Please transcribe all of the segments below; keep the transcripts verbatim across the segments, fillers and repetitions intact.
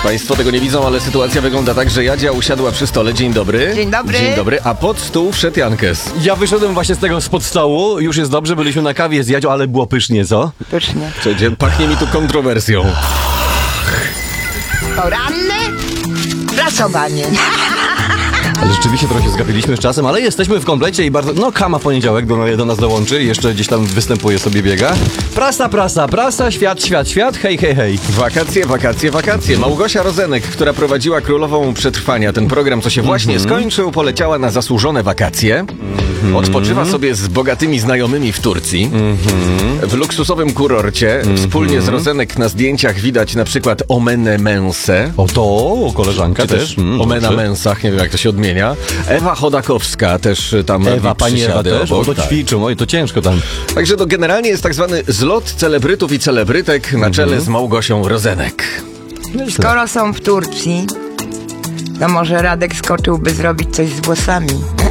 Państwo tego nie widzą, ale sytuacja wygląda tak, że Jadzia usiadła przy stole. Dzień dobry. Dzień dobry. Dzień dobry, a pod stół wszedł Jankes. Ja wyszedłem właśnie z tego spod stołu, już jest dobrze, byliśmy na kawie z Jadzią, ale było pysznie, co? Pysznie. Przecież pachnie mi tu kontrowersją. Poranne prasowanie. Ale rzeczywiście trochę się zgapiliśmy z czasem, ale jesteśmy w komplecie i bardzo... No, Kama w poniedziałek do, do nas dołączy, jeszcze gdzieś tam występuje, sobie biega. Prasa, prasa, prasa, świat, świat, świat, hej, hej, hej. Wakacje, wakacje, wakacje. Małgosia Rozenek, która prowadziła Królową Przetrwania, ten program, co się właśnie mm-hmm. skończył, poleciała na zasłużone wakacje. Mm-hmm. Odpoczywa sobie z bogatymi znajomymi w Turcji. Mm-hmm. W luksusowym kurorcie. Mm-hmm. Wspólnie z Rozenek na zdjęciach widać na przykład Omenę Mensę. O to, koleżanka Czy też. też Mm, Omena dobrze. Mensach, nie wiem jak to się odmienia. Ewa Chodakowska też tam Ewa, robi pani Ewa przysiady też? O, obok, to tak. ćwiczą, oj, to ciężko tam. Także to generalnie jest tak zwany zlot celebrytów i celebrytek na czele z Małgosią Rozenek. Skoro są w Turcji, to może Radek skoczyłby zrobić coś z włosami.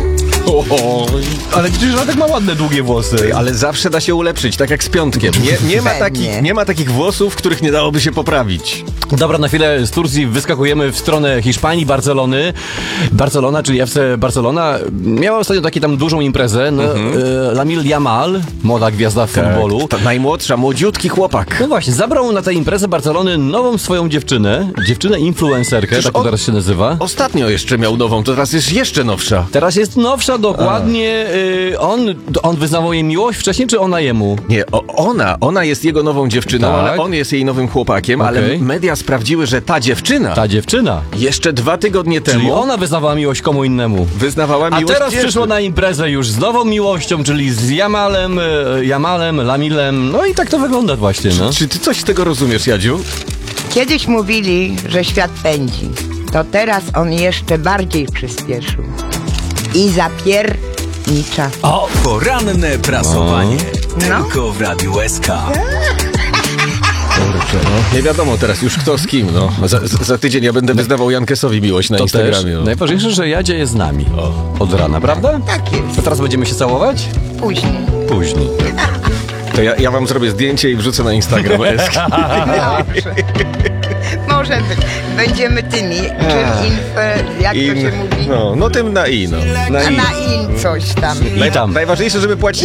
Oj, ale przecież Radek ma ładne, długie włosy. Ale zawsze da się ulepszyć, tak jak z piątkiem. Nie, nie, ma, Pewnie. takich, nie ma takich włosów, których nie dałoby się poprawić. Dobra, na chwilę z Turcji wyskakujemy w stronę Hiszpanii, Barcelony. Barcelona, czyli F C Barcelona, miała ostatnio taką tam dużą imprezę. No, Mhm. e, Lamine Yamal, młoda gwiazda futbolu. Ta najmłodsza, młodziutki chłopak. No właśnie, zabrał na tę imprezę Barcelony nową swoją dziewczynę, dziewczynę influencerkę, Przecież tak to on- teraz się nazywa. Ostatnio jeszcze miał nową, to teraz jest jeszcze nowsza. Teraz jest nowsza, dokładnie. Y, on, on wyznawał jej miłość wcześniej, czy ona jemu? Nie, o, ona, ona jest jego nową dziewczyną, Tak. ale on jest jej nowym chłopakiem, ale Okej. media sprawdziły, że ta dziewczyna Ta dziewczyna. jeszcze dwa tygodnie Czyli temu ona wyznawała miłość komu innemu. wyznawała A miłość teraz dziewczyn. przyszło na imprezę już z nową miłością, czyli z Jamalem, e, Jamalem, Lamilem. No i tak to wygląda właśnie, no. Czy ty coś z tego rozumiesz, Jadziu? Kiedyś mówili, że świat pędzi. To teraz on jeszcze bardziej przyspieszył. I zapiernicza. O! Poranne prasowanie. No. Tylko w Radiu S K. Kurczę, no. Nie wiadomo teraz już kto z kim, no. Za, za za tydzień ja będę wyznawał Jankesowi miłość na To też. Instagramie. No. Najważniejsze, że Jadzia jest z nami. Od rana, prawda? Tak jest. To teraz będziemy się całować? Później. Później. To ja, ja wam zrobię zdjęcie i wrzucę na Instagram. Eski. Dobrze. Może być. Będziemy tymi. Czym inf... Jak to się mówi? No, no tym na i, no. Na A i. na in coś tam. I tam. Najważniejsze, żeby płacić